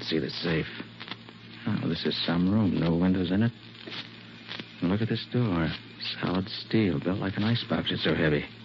see the safe. Oh, this is some room. No windows in it. And look at this door. Solid steel, built like an icebox. It's so heavy.